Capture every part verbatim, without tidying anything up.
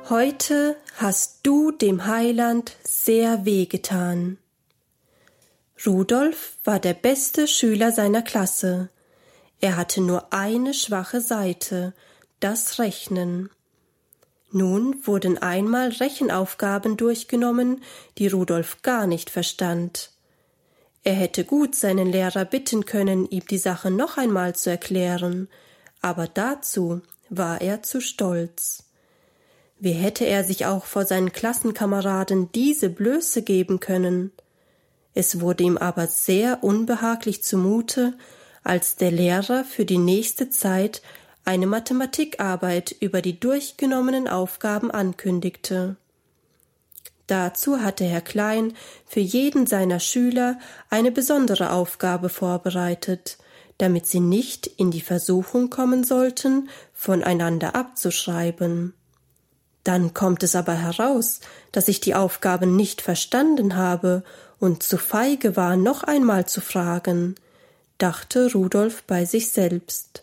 Heute hast du dem Heiland sehr wehgetan. Rudolf war der beste Schüler seiner Klasse. Er hatte nur eine schwache Seite, das Rechnen. Nun wurden einmal Rechenaufgaben durchgenommen, die Rudolf gar nicht verstand. Er hätte gut seinen Lehrer bitten können, ihm die Sache noch einmal zu erklären, aber dazu war er zu stolz. Wie hätte er sich auch vor seinen Klassenkameraden diese Blöße geben können? Es wurde ihm aber sehr unbehaglich zumute, als der Lehrer für die nächste Zeit eine Mathematikarbeit über die durchgenommenen Aufgaben ankündigte. Dazu hatte Herr Klein für jeden seiner Schüler eine besondere Aufgabe vorbereitet, damit sie nicht in die Versuchung kommen sollten, voneinander abzuschreiben. Dann kommt es aber heraus, dass ich die Aufgaben nicht verstanden habe und zu feige war, noch einmal zu fragen, dachte Rudolf bei sich selbst.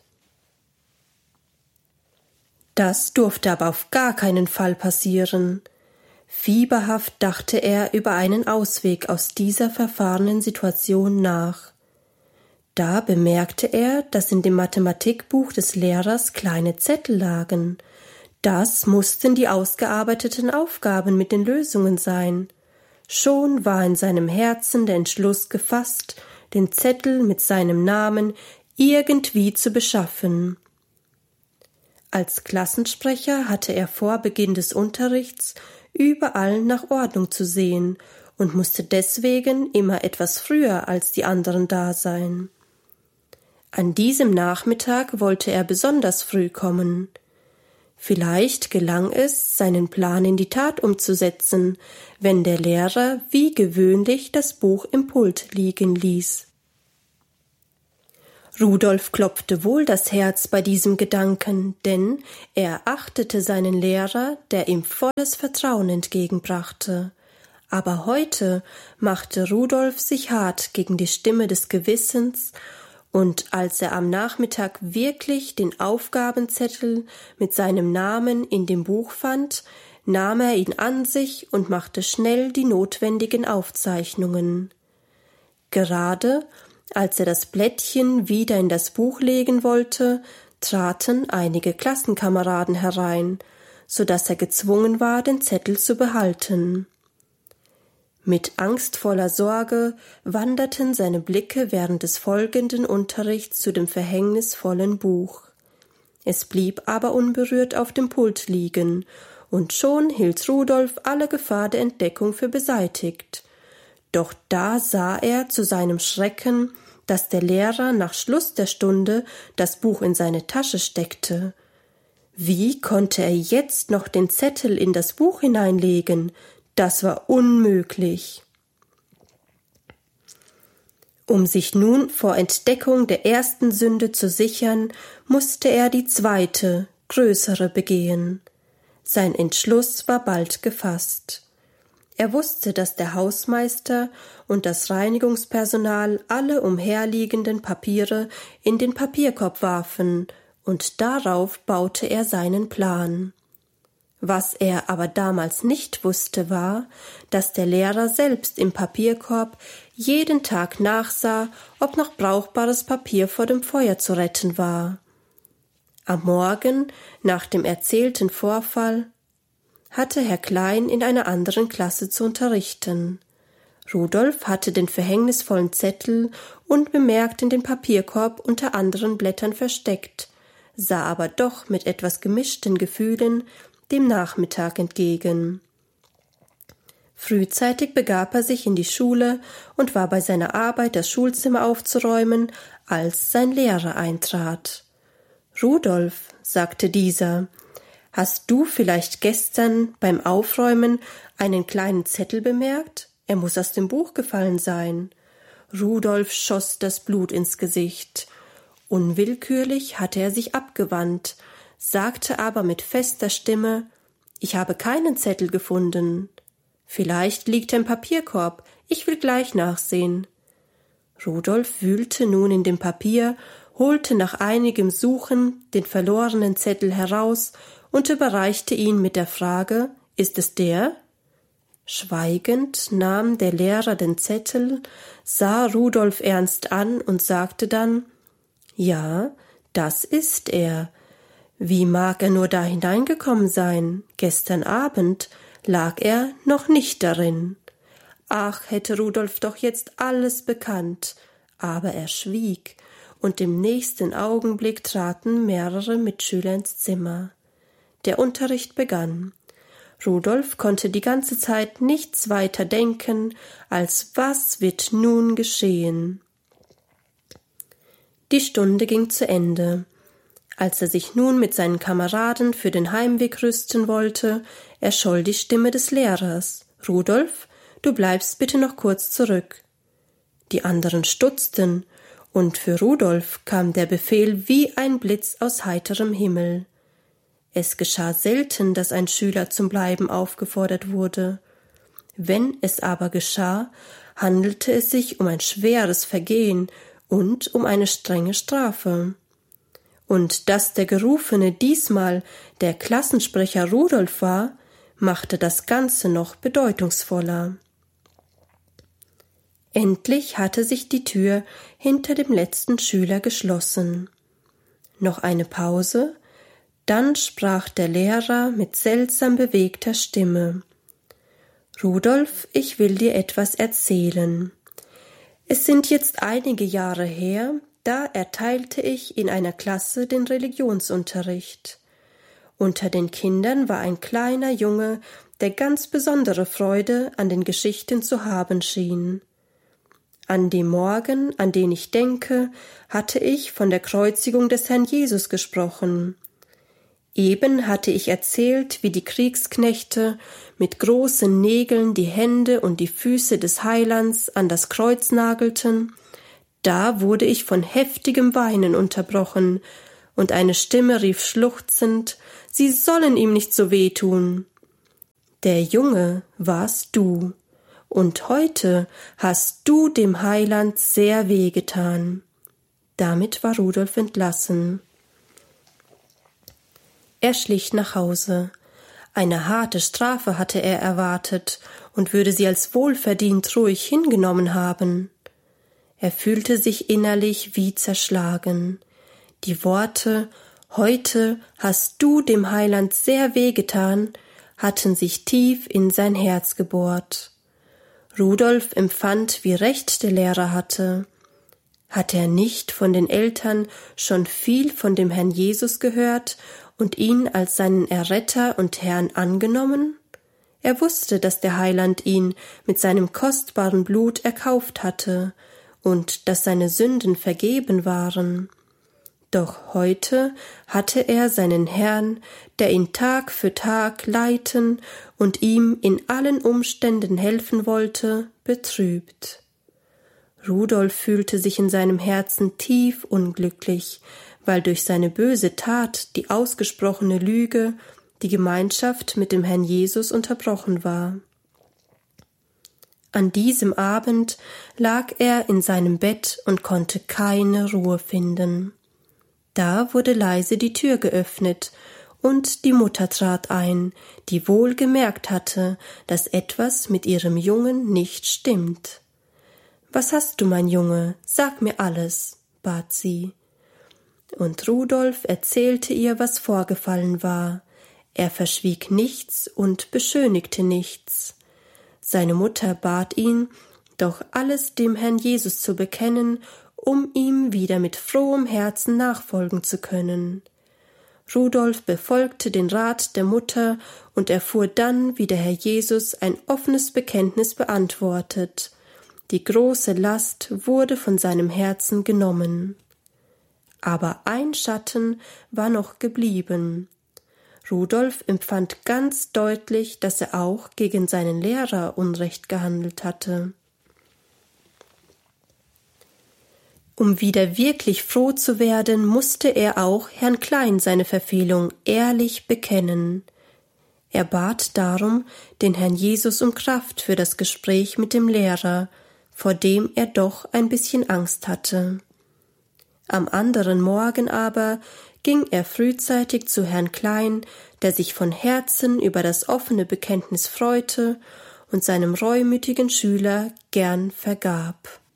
Das durfte aber auf gar keinen Fall passieren. Fieberhaft dachte er über einen Ausweg aus dieser verfahrenen Situation nach. Da bemerkte er, dass in dem Mathematikbuch des Lehrers kleine Zettel lagen. Das mussten die ausgearbeiteten Aufgaben mit den Lösungen sein. Schon war in seinem Herzen der Entschluss gefasst, den Zettel mit seinem Namen irgendwie zu beschaffen. Als Klassensprecher hatte er vor Beginn des Unterrichts überall nach Ordnung zu sehen und musste deswegen immer etwas früher als die anderen da sein. An diesem Nachmittag wollte er besonders früh kommen. Vielleicht gelang es, seinen Plan in die Tat umzusetzen, wenn der Lehrer wie gewöhnlich das Buch im Pult liegen ließ. Rudolf klopfte wohl das Herz bei diesem Gedanken, denn er achtete seinen Lehrer, der ihm volles Vertrauen entgegenbrachte. Aber heute machte Rudolf sich hart gegen die Stimme des Gewissens, und als er am Nachmittag wirklich den Aufgabenzettel mit seinem Namen in dem Buch fand, nahm er ihn an sich und machte schnell die notwendigen Aufzeichnungen. Gerade als er das Blättchen wieder in das Buch legen wollte, traten einige Klassenkameraden herein, so dass er gezwungen war, den Zettel zu behalten. Mit angstvoller Sorge wanderten seine Blicke während des folgenden Unterrichts zu dem verhängnisvollen Buch. Es blieb aber unberührt auf dem Pult liegen, und schon hielt Rudolf alle Gefahr der Entdeckung für beseitigt. Doch da sah er zu seinem Schrecken, dass der Lehrer nach Schluss der Stunde das Buch in seine Tasche steckte. Wie konnte er jetzt noch den Zettel in das Buch hineinlegen? Das war unmöglich. Um sich nun vor Entdeckung der ersten Sünde zu sichern, musste er die zweite, größere begehen. Sein Entschluss war bald gefasst. Er wusste, dass der Hausmeister und das Reinigungspersonal alle umherliegenden Papiere in den Papierkorb warfen, und darauf baute er seinen Plan. Was er aber damals nicht wusste, war, dass der Lehrer selbst im Papierkorb jeden Tag nachsah, ob noch brauchbares Papier vor dem Feuer zu retten war. Am Morgen, nach dem erzählten Vorfall, hatte Herr Klein in einer anderen Klasse zu unterrichten. Rudolf hatte den verhängnisvollen Zettel unbemerkt in den Papierkorb unter anderen Blättern versteckt, sah aber doch mit etwas gemischten Gefühlen dem Nachmittag entgegen. Frühzeitig begab er sich in die Schule und war bei seiner Arbeit, das Schulzimmer aufzuräumen, als sein Lehrer eintrat. »Rudolf«, sagte dieser, »hast du vielleicht gestern beim Aufräumen einen kleinen Zettel bemerkt? Er muss aus dem Buch gefallen sein.« Rudolf schoss das Blut ins Gesicht. Unwillkürlich hatte er sich abgewandt, sagte aber mit fester Stimme, »Ich habe keinen Zettel gefunden. Vielleicht liegt er im Papierkorb, ich will gleich nachsehen.« Rudolf wühlte nun in dem Papier, holte nach einigem Suchen den verlorenen Zettel heraus und überreichte ihn mit der Frage: »Ist es der?« Schweigend nahm der Lehrer den Zettel, sah Rudolf ernst an und sagte dann: »Ja, das ist er. Wie mag er nur da hineingekommen sein? Gestern Abend lag er noch nicht darin.« Ach, hätte Rudolf doch jetzt alles bekannt, aber er schwieg, und im nächsten Augenblick traten mehrere Mitschüler ins Zimmer. Der Unterricht begann. Rudolf konnte die ganze Zeit nichts weiter denken, als was wird nun geschehen. Die Stunde ging zu Ende. Als er sich nun mit seinen Kameraden für den Heimweg rüsten wollte, erscholl die Stimme des Lehrers: »Rudolf, du bleibst bitte noch kurz zurück.« Die anderen stutzten, und für Rudolf kam der Befehl wie ein Blitz aus heiterem Himmel. Es geschah selten, dass ein Schüler zum Bleiben aufgefordert wurde. Wenn es aber geschah, handelte es sich um ein schweres Vergehen und um eine strenge Strafe. Und dass der Gerufene diesmal der Klassensprecher Rudolf war, machte das Ganze noch bedeutungsvoller. Endlich hatte sich die Tür hinter dem letzten Schüler geschlossen. Noch eine Pause, dann sprach der Lehrer mit seltsam bewegter Stimme: »Rudolf, ich will dir etwas erzählen. Es sind jetzt einige Jahre her, da erteilte ich in einer Klasse den Religionsunterricht. Unter den Kindern war ein kleiner Junge, der ganz besondere Freude an den Geschichten zu haben schien. An dem Morgen, an den ich denke, hatte ich von der Kreuzigung des Herrn Jesus gesprochen. Eben hatte ich erzählt, wie die Kriegsknechte mit großen Nägeln die Hände und die Füße des Heilands an das Kreuz nagelten. Da wurde ich von heftigem Weinen unterbrochen, und eine Stimme rief schluchzend: »Sie sollen ihm nicht so wehtun!« Der Junge warst du, und heute hast du dem Heiland sehr wehgetan. Damit war Rudolf entlassen. Er schlich nach Hause. Eine harte Strafe hatte er erwartet und würde sie als wohlverdient ruhig hingenommen haben. Er fühlte sich innerlich wie zerschlagen. Die Worte »Heute hast du dem Heiland sehr wehgetan« hatten sich tief in sein Herz gebohrt. Rudolf empfand, wie recht der Lehrer hatte. Hatte er nicht von den Eltern schon viel von dem Herrn Jesus gehört und ihn als seinen Erretter und Herrn angenommen? Er wusste, dass der Heiland ihn mit seinem kostbaren Blut erkauft hatte und dass seine Sünden vergeben waren. Doch heute hatte er seinen Herrn, der ihn Tag für Tag leiten und ihm in allen Umständen helfen wollte, betrübt. Rudolf fühlte sich in seinem Herzen tief unglücklich, weil durch seine böse Tat, die ausgesprochene Lüge, die Gemeinschaft mit dem Herrn Jesus unterbrochen war. An diesem Abend lag er in seinem Bett und konnte keine Ruhe finden. Da wurde leise die Tür geöffnet, und die Mutter trat ein, die wohl gemerkt hatte, dass etwas mit ihrem Jungen nicht stimmt. »Was hast du, mein Junge? Sag mir alles«, bat sie. Und Rudolf erzählte ihr, was vorgefallen war. Er verschwieg nichts und beschönigte nichts. Seine Mutter bat ihn, doch alles dem Herrn Jesus zu bekennen, um ihm wieder mit frohem Herzen nachfolgen zu können. Rudolf befolgte den Rat der Mutter und erfuhr dann, wie der Herr Jesus ein offenes Bekenntnis beantwortet. Die große Last wurde von seinem Herzen genommen. Aber ein Schatten war noch geblieben. Rudolf empfand ganz deutlich, dass er auch gegen seinen Lehrer Unrecht gehandelt hatte. Um wieder wirklich froh zu werden, musste er auch Herrn Klein seine Verfehlung ehrlich bekennen. Er bat darum den Herrn Jesus um Kraft für das Gespräch mit dem Lehrer, vor dem er doch ein bisschen Angst hatte. Am anderen Morgen aber ging er frühzeitig zu Herrn Klein, der sich von Herzen über das offene Bekenntnis freute und seinem reumütigen Schüler gern vergab.